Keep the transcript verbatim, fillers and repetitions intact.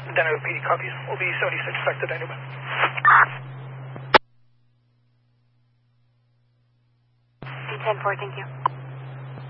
Dino P D copies. Will be seventy-six back to Dino. D ten four, thank you.